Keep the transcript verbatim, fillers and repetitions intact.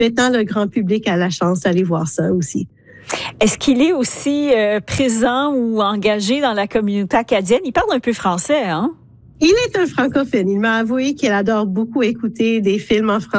maintenant, le grand public a la chance d'aller voir ça aussi. Est-ce qu'il est aussi euh, présent ou engagé dans la communauté acadienne? Il parle un peu français, hein? Il est un francophone. Il m'a avoué qu'il adore beaucoup écouter des films en français.